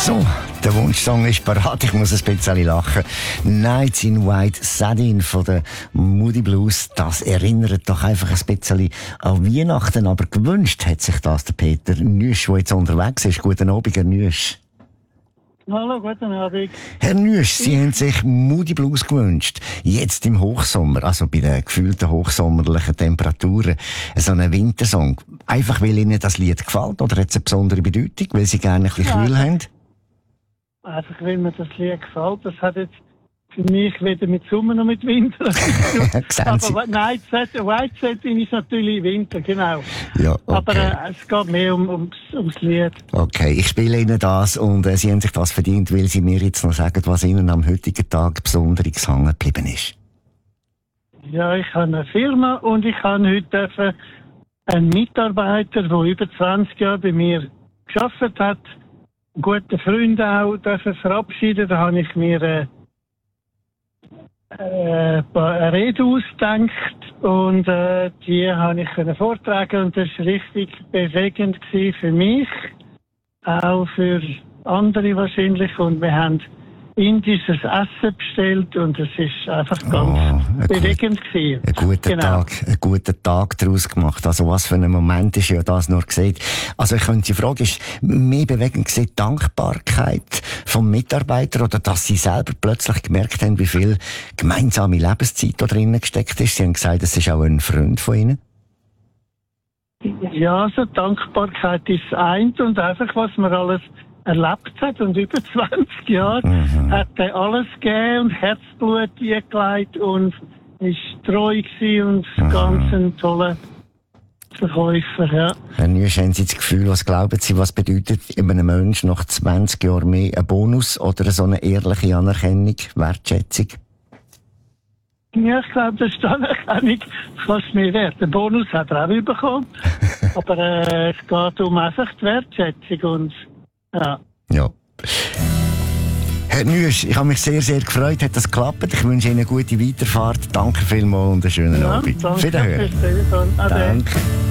So, der Wunschsong ist parat. Ich muss ein bisschen lachen. Nights in White Satin von den Moody Blues. Das erinnert doch einfach ein bisschen an Weihnachten. Aber gewünscht hat sich das der Peter Nüsch, der jetzt unterwegs ist. Guten Abend, Herr Nüsch. Hallo, guten Abend. Herr Nüsch, Sie haben sich Moody Blues gewünscht. Jetzt im Hochsommer, also bei den gefühlten hochsommerlichen Temperaturen. So einen Wintersong. Einfach weil Ihnen das Lied gefällt oder hat es eine besondere Bedeutung, weil Sie gerne ein bisschen kühl haben? Einfach weil mir das Lied gefällt. Das hat jetzt für mich weder mit Sommer noch mit Winter. Aber nein, White Satin ist natürlich Winter, genau. Ja, okay. Aber es geht mehr ums Lied. Okay, ich spiele Ihnen das und Sie haben sich das verdient, weil Sie mir jetzt noch sagen, was Ihnen am heutigen Tag besonders hängen geblieben ist. Ja, ich habe eine Firma und ich habe heute einen Mitarbeiter, der über 20 Jahre bei mir gearbeitet hat, einen guten Freund auch verabschieden. Da habe ich mir eine Rede ausgedacht und die habe ich vortragen und das war richtig bewegend für mich, auch für andere wahrscheinlich, und wir haben indisches Essen bestellt und es ist einfach ganz bewegend gewesen. Einen guten Tag daraus gemacht. Also was für ein Moment ist ja das nur gesehen. Also ich könnte die Frage ist, mehr bewegend gesehen Dankbarkeit vom Mitarbeiter oder dass Sie selber plötzlich gemerkt haben, wie viel gemeinsame Lebenszeit da drinnen gesteckt ist. Sie haben gesagt, es ist auch ein Freund von Ihnen. Ja, also Dankbarkeit ist eins und einfach, was man alles erlebt hat, und über 20 Jahre hat er alles gegeben und Herzblut eingelegt und ist treu gewesen und ganz ein toller Verkäufer, ja. Herr Nüsch, haben Sie das Gefühl, was glauben Sie, was bedeutet einem Menschen nach 20 Jahren mehr ein Bonus oder so eine ehrliche Anerkennung, Wertschätzung? Ja, ich glaube, das ist die Anerkennung fast mehr wert. Den Bonus hat er auch bekommen, aber es geht um einfach die Wertschätzung und ja. Herr Nüsch, ich habe mich sehr, sehr gefreut, hat das geklappt. Ich wünsche Ihnen eine gute Weiterfahrt. Danke vielmals und einen schönen Abend. Danke. Danke.